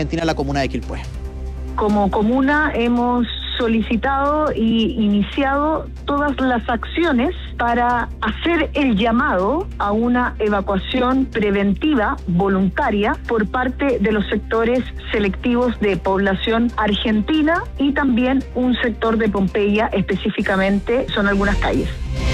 Argentina en la comuna de Quilpué. Como comuna hemos solicitado y iniciado todas las acciones para hacer el llamado a una evacuación preventiva voluntaria por parte de los sectores selectivos de población argentina y también un sector de Pompeya, específicamente son algunas calles.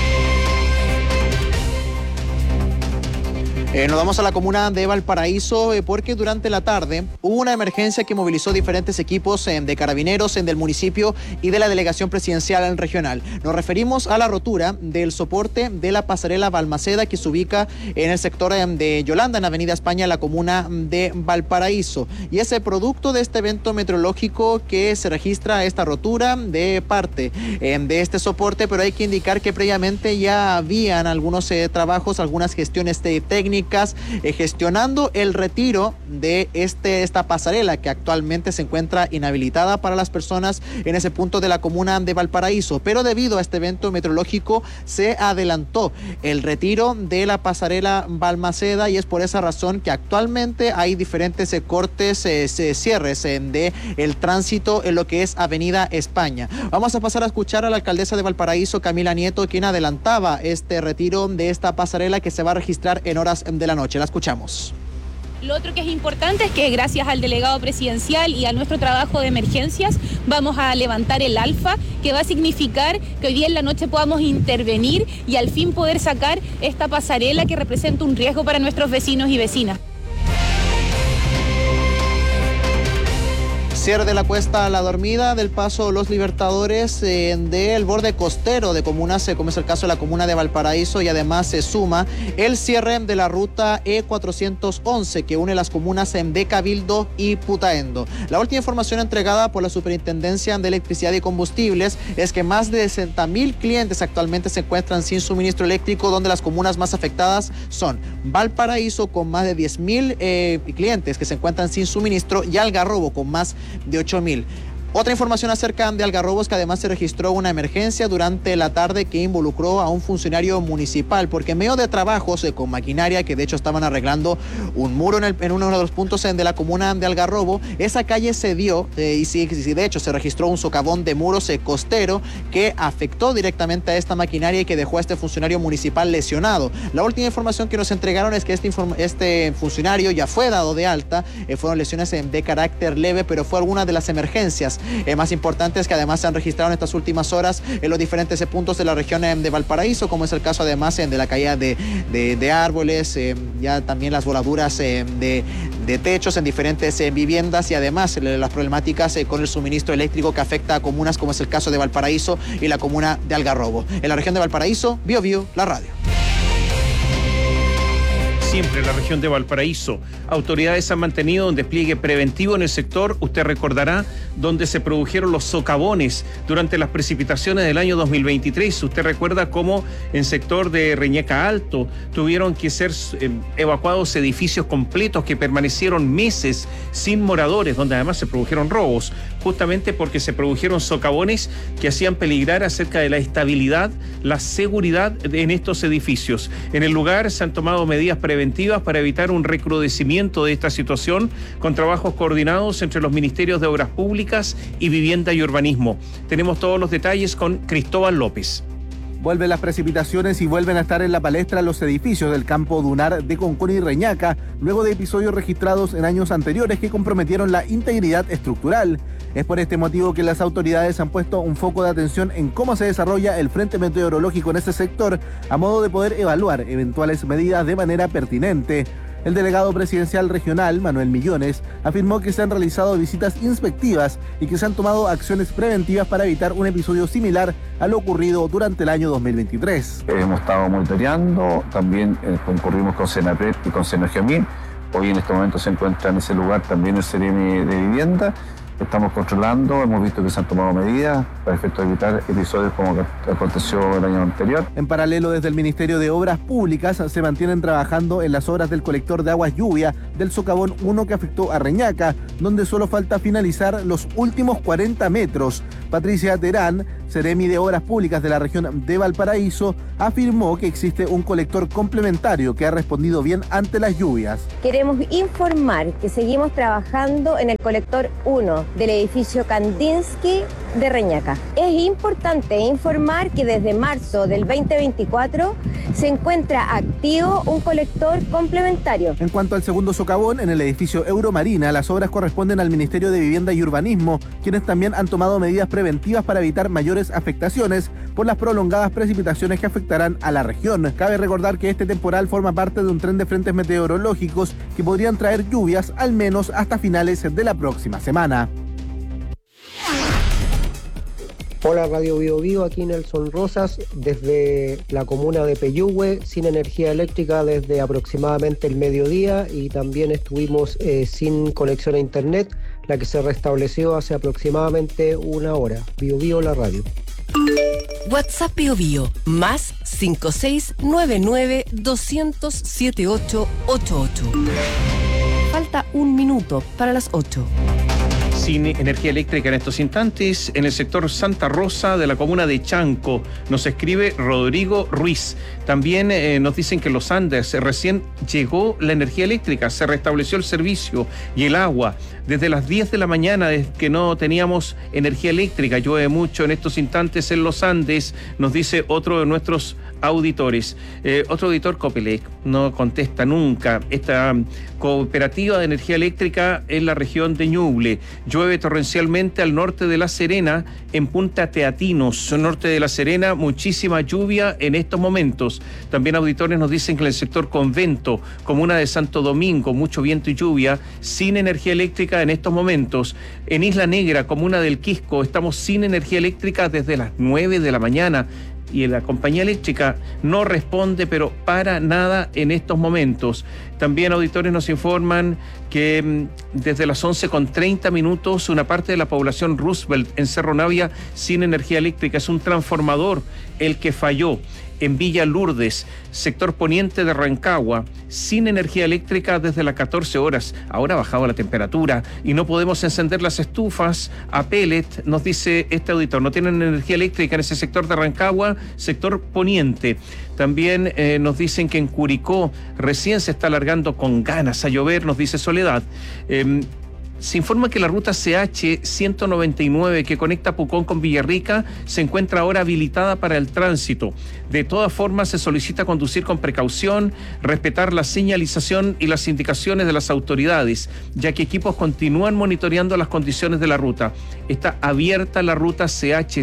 Nos vamos a la comuna de Valparaíso porque durante la tarde hubo una emergencia que movilizó diferentes equipos de carabineros del municipio y de la delegación presidencial regional. Nos referimos a la rotura del soporte de la pasarela Balmaceda que se ubica en el sector de Yolanda, en Avenida España, en la comuna de Valparaíso. Y es el producto de este evento meteorológico que se registra esta rotura de parte de este soporte, pero hay que indicar que previamente ya habían algunos trabajos, algunas gestiones técnicas gestionando el retiro de esta pasarela que actualmente se encuentra inhabilitada para las personas en ese punto de la comuna de Valparaíso, pero debido a este evento meteorológico se adelantó el retiro de la pasarela Balmaceda y es por esa razón que actualmente hay diferentes cortes, cierres de el tránsito en lo que es Avenida España. Vamos a pasar a escuchar a la alcaldesa de Valparaíso, Camila Nieto, quien adelantaba este retiro de esta pasarela que se va a registrar en horas de la noche. La escuchamos. Lo otro que es importante es que gracias al delegado presidencial y a nuestro trabajo de emergencias vamos a levantar el alfa, que va a significar que hoy día en la noche podamos intervenir y al fin poder sacar esta pasarela que representa un riesgo para nuestros vecinos y vecinas. Cierre de la Cuesta La Dormida, del paso Los Libertadores, del borde costero de comunas, como es el caso de la comuna de Valparaíso, y además se suma el cierre de la ruta E411 que une las comunas de Cabildo y Putaendo. La última información entregada por la Superintendencia de Electricidad y Combustibles es que más de 60.000 clientes actualmente se encuentran sin suministro eléctrico, donde las comunas más afectadas son Valparaíso con más de 10.000 clientes que se encuentran sin suministro y Algarrobo con más de 8.000. Otra información acerca de Algarrobos, que además se registró una emergencia durante la tarde que involucró a un funcionario municipal, porque en medio de trabajos con maquinaria, que de hecho estaban arreglando un muro en uno de los puntos de la comuna de Algarrobo, esa calle cedió y sí, de hecho se registró un socavón de muros costero que afectó directamente a esta maquinaria y que dejó a este funcionario municipal lesionado. La última información que nos entregaron es que este funcionario ya fue dado de alta, fueron lesiones de carácter leve, pero fue alguna de las emergencias más importantes que además se han registrado en estas últimas horas en los diferentes puntos de la región de Valparaíso, como es el caso además de la caída de árboles, ya también las voladuras de techos en diferentes viviendas y además las problemáticas con el suministro eléctrico que afecta a comunas como es el caso de Valparaíso y la comuna de Algarrobo. En la región de Valparaíso, BioBio, la radio. Siempre en la región de Valparaíso, autoridades han mantenido un despliegue preventivo en el sector, usted recordará, donde se produjeron los socavones durante las precipitaciones del año 2023. Usted recuerda cómo en sector de Reñaca Alto tuvieron que ser evacuados edificios completos que permanecieron meses sin moradores, donde además se produjeron robos, justamente porque se produjeron socavones que hacían peligrar acerca de la estabilidad, la seguridad en estos edificios. En el lugar se han tomado medidas preventivas para evitar un recrudecimiento de esta situación con trabajos coordinados entre los ministerios de Obras Públicas y Vivienda y Urbanismo. Tenemos todos los detalles con Cristóbal López. Vuelven las precipitaciones y vuelven a estar en la palestra los edificios del campo dunar de Concón y Reñaca, luego de episodios registrados en años anteriores que comprometieron la integridad estructural. Es por este motivo que las autoridades han puesto un foco de atención en cómo se desarrolla el frente meteorológico en ese sector, a modo de poder evaluar eventuales medidas de manera pertinente. El delegado presidencial regional, Manuel Millones, afirmó que se han realizado visitas inspectivas y que se han tomado acciones preventivas para evitar un episodio similar a lo ocurrido durante el año 2023. Hemos estado monitoreando, también concurrimos con Senapred y con Senergiamín. Hoy en este momento se encuentra en ese lugar también el CEREMI de Vivienda. Estamos controlando, hemos visto que se han tomado medidas para efecto de evitar episodios como aconteció el año anterior. En paralelo, desde el Ministerio de Obras Públicas se mantienen trabajando en las obras del colector de aguas lluvia del socavón 1 que afectó a Reñaca, donde solo falta finalizar los últimos 40 metros. Patricia Terán, Seremi de Obras Públicas de la región de Valparaíso afirmó que existe un colector complementario que ha respondido bien ante las lluvias. Queremos informar que seguimos trabajando en el colector 1 del edificio Kandinsky de Reñaca. Es importante informar que desde marzo del 2024 se encuentra activo un colector complementario. En cuanto al segundo socavón, en el edificio Euromarina, las obras corresponden al Ministerio de Vivienda y Urbanismo, quienes también han tomado medidas preventivas para evitar mayores afectaciones por las prolongadas precipitaciones que afectarán a la región. Cabe recordar que este temporal forma parte de un tren de frentes meteorológicos que podrían traer lluvias al menos hasta finales de la próxima semana. Hola Radio Bio Bio, aquí Nelson Rosas, desde la comuna de Peyúgue, sin energía eléctrica desde aproximadamente el mediodía, y también estuvimos sin conexión a internet, la que se restableció hace aproximadamente una hora. Bio Bio, la radio. WhatsApp Bio Bio, más 5699 200 7888. Falta un minuto para las 8. Sin energía eléctrica en estos instantes en el sector Santa Rosa de la comuna de Chanco. Nos escribe Rodrigo Ruiz. También nos dicen que en los Andes recién llegó la energía eléctrica, se restableció el servicio y el agua. Desde las 10 de la mañana es que no teníamos energía eléctrica. Llueve mucho en estos instantes en los Andes, nos dice otro de nuestros auditores. Otro auditor, Copelec, no contesta nunca. Esta cooperativa de energía eléctrica en la región de Ñuble. Llueve torrencialmente al norte de La Serena, en Punta Teatinos, norte de La Serena, muchísima lluvia en estos momentos. También auditores nos dicen que en el sector Convento, comuna de Santo Domingo, mucho viento y lluvia, sin energía eléctrica en estos momentos. En Isla Negra, comuna del Quisco, estamos sin energía eléctrica desde las 9 de la mañana. Y la compañía eléctrica no responde, pero para nada en estos momentos. También auditores nos informan que desde las 11:30 una parte de la población Roosevelt en Cerro Navia sin energía eléctrica. Es un transformador el que falló. En Villa Lourdes, sector poniente de Rancagua, sin energía eléctrica desde las 14 horas. Ahora ha bajado la temperatura y no podemos encender las estufas a pellet, nos dice este auditor. No tienen energía eléctrica en ese sector de Rancagua, sector poniente. También nos dicen que en Curicó recién se está alargando con ganas a llover, nos dice Soledad. Se informa que la ruta CH 199 que conecta Pucón con Villarrica se encuentra ahora habilitada para el tránsito. De todas formas, se solicita conducir con precaución, respetar la señalización y las indicaciones de las autoridades, ya que equipos continúan monitoreando las condiciones de la ruta. Está abierta la ruta CH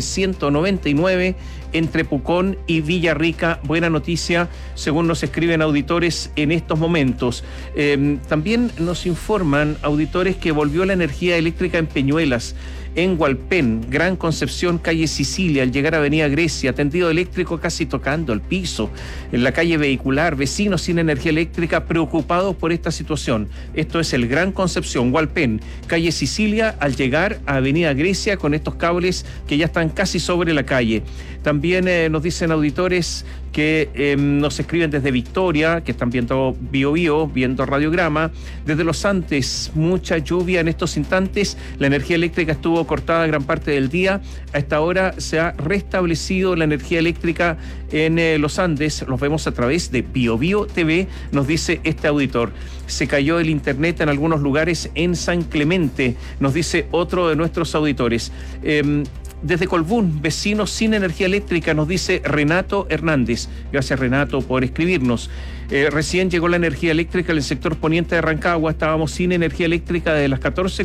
199 entre Pucón y Villarrica. Buena noticia, según nos escriben auditores en estos momentos. También nos informan auditores que volvió la energía eléctrica en Peñuelas, en Hualpén, Gran Concepción, calle Sicilia, al llegar a Avenida Grecia, tendido eléctrico casi tocando el piso. En la calle Vehicular, vecinos sin energía eléctrica preocupados por esta situación. Esto es el Gran Concepción, Hualpén, calle Sicilia, al llegar a Avenida Grecia con estos cables que ya están casi sobre la calle. También nos dicen auditores que nos escriben desde Victoria, que están viendo Bio Bio, viendo radiograma. Desde Los Andes, mucha lluvia en estos instantes. La energía eléctrica estuvo cortada gran parte del día. A esta hora se ha restablecido la energía eléctrica en Los Andes. Los vemos a través de Bio Bio TV, nos dice este auditor. Se cayó el internet en algunos lugares en San Clemente, nos dice otro de nuestros auditores. Desde Colbún, vecinos sin energía eléctrica, nos dice Renato Hernández. Gracias, Renato, por escribirnos. Recién llegó la energía eléctrica en el sector poniente de Rancagua. Estábamos sin energía eléctrica desde las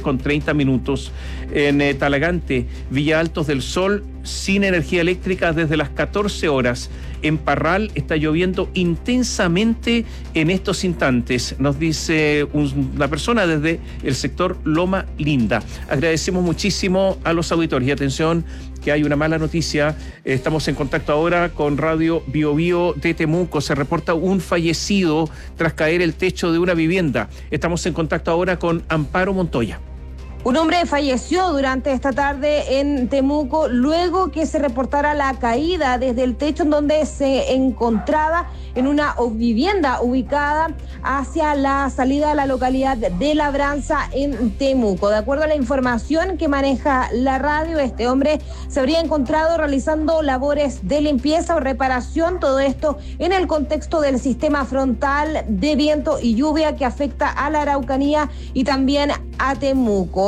14:30. En Talagante, Villa Altos del Sol, sin energía eléctrica desde las 14 horas. En Parral está lloviendo intensamente en estos instantes, nos dice una persona desde el sector Loma Linda. Agradecemos muchísimo a los auditores y atención, que hay una mala noticia. Estamos en contacto ahora con Radio Bio Bio de Temuco. Se reporta un fallecido tras caer el techo de una vivienda. Estamos en contacto ahora con Amparo Montoya. Un hombre falleció durante esta tarde en Temuco luego que se reportara la caída desde el techo en donde se encontraba en una vivienda ubicada hacia la salida de la localidad de Labranza en Temuco. De acuerdo a la información que maneja la radio, este hombre se habría encontrado realizando labores de limpieza o reparación, todo esto en el contexto del sistema frontal de viento y lluvia que afecta a la Araucanía y también a Temuco.